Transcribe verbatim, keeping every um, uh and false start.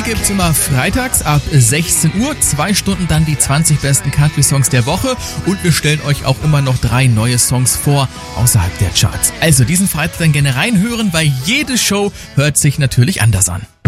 gibt's immer freitags ab sechzehn Uhr, zwei Stunden dann die zwanzig besten Country-Songs der Woche und wir stellen euch auch immer noch drei neue Songs vor außerhalb der Charts. Also diesen Freitag dann gerne reinhören, weil jede Show hört sich natürlich anders an.